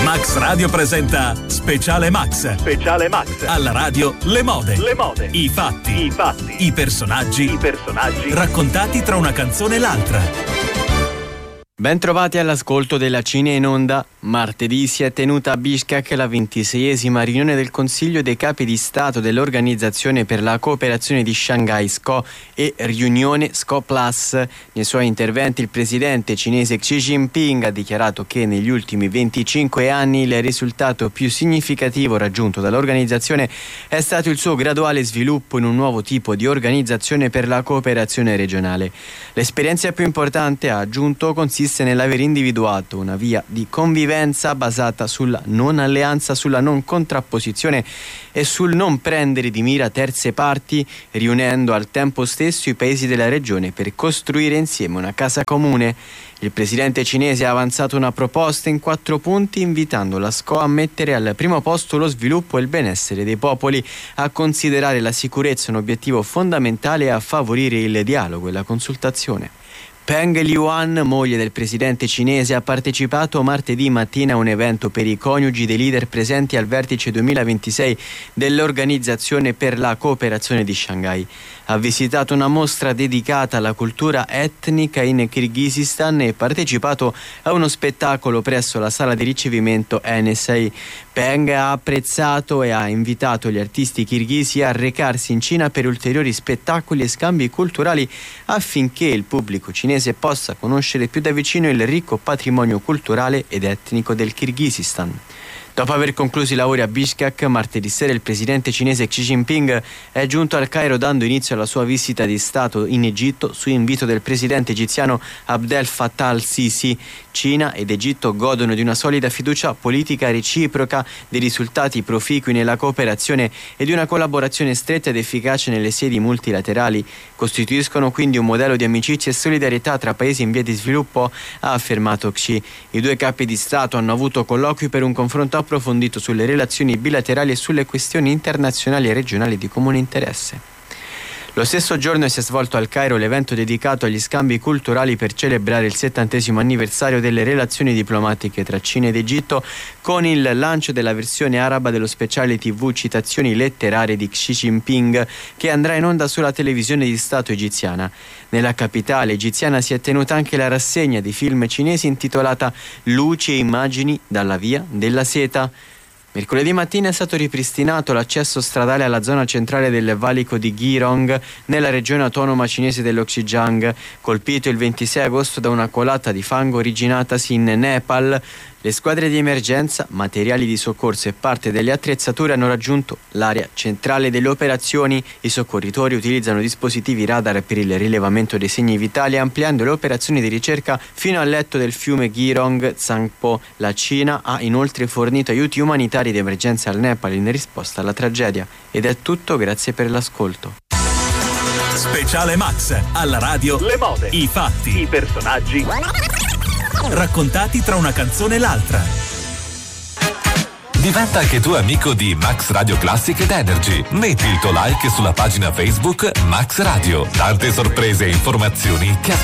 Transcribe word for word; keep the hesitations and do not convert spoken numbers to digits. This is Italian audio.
Max Radio presenta Speciale Max. Speciale Max. Alla radio le mode. Le mode. I fatti. I fatti. I personaggi. I personaggi. Raccontati tra una canzone e l'altra. Ben trovati all'ascolto della Cine in Onda. Martedì si è tenuta a Bishkek la ventiseiesima riunione del Consiglio dei Capi di Stato dell'Organizzazione per la Cooperazione di Shanghai S C O e riunione S C O Plus. Nei suoi interventi il presidente cinese Xi Jinping ha dichiarato che negli ultimi venticinque anni il risultato più significativo raggiunto dall'organizzazione è stato il suo graduale sviluppo in un nuovo tipo di organizzazione per la cooperazione regionale. L'esperienza più importante, ha aggiunto, consiste nell'aver individuato una via di convivenza basata sulla non alleanza, sulla non contrapposizione e sul non prendere di mira terze parti, riunendo al tempo stesso i paesi della regione per costruire insieme una casa comune. Il presidente cinese ha avanzato una proposta in quattro punti, invitando la S C O a mettere al primo posto lo sviluppo e il benessere dei popoli, a considerare la sicurezza un obiettivo fondamentale e a favorire il dialogo e la consultazione. Peng Liyuan, moglie del presidente cinese, ha partecipato martedì mattina a un evento per i coniugi dei leader presenti al vertice duemilaventisei dell'Organizzazione per la Cooperazione di Shanghai. Ha visitato una mostra dedicata alla cultura etnica in Kirghizistan e partecipato a uno spettacolo presso la sala di ricevimento N S A. Peng ha apprezzato e ha invitato gli artisti kirghisi a recarsi in Cina per ulteriori spettacoli e scambi culturali affinché il pubblico cinese possa conoscere più da vicino il ricco patrimonio culturale ed etnico del Kirghizistan. Dopo aver concluso i lavori a Bishkek, martedì sera il presidente cinese Xi Jinping è giunto al Cairo dando inizio alla sua visita di Stato in Egitto su invito del presidente egiziano Abdel Fattah al-Sisi. Cina ed Egitto godono di una solida fiducia politica reciproca, di risultati proficui nella cooperazione e di una collaborazione stretta ed efficace nelle sedi multilaterali. Costituiscono quindi un modello di amicizia e solidarietà tra paesi in via di sviluppo, ha affermato Xi. I due capi di Stato hanno avuto colloqui per un confronto approfondito sulle relazioni bilaterali e sulle questioni internazionali e regionali di comune interesse. Lo stesso giorno si è svolto al Cairo l'evento dedicato agli scambi culturali per celebrare il settantesimo anniversario delle relazioni diplomatiche tra Cina ed Egitto, con il lancio della versione araba dello speciale tivù Citazioni letterarie di Xi Jinping, che andrà in onda sulla televisione di Stato egiziana. Nella capitale egiziana si è tenuta anche la rassegna di film cinesi intitolata Luci e immagini dalla via della seta. Mercoledì mattina è stato ripristinato l'accesso stradale alla zona centrale del valico di Girong nella regione autonoma cinese dello Xinjiang, colpito il ventisei agosto da una colata di fango originatasi in Nepal. Le squadre di emergenza, materiali di soccorso e parte delle attrezzature hanno raggiunto l'area centrale delle operazioni. I soccorritori utilizzano dispositivi radar per il rilevamento dei segni vitali, ampliando le operazioni di ricerca fino al letto del fiume Girong Tsangpo. La Cina ha inoltre fornito aiuti umanitari di emergenza al Nepal in risposta alla tragedia. Ed è tutto, grazie per l'ascolto. Speciale Max. Alla radio Le mode. I fatti. I personaggi. Raccontati tra una canzone e l'altra. Diventa anche tu amico di Max Radio Classic ed Energy. Metti il tuo like sulla pagina Facebook Max Radio. Tante sorprese e informazioni che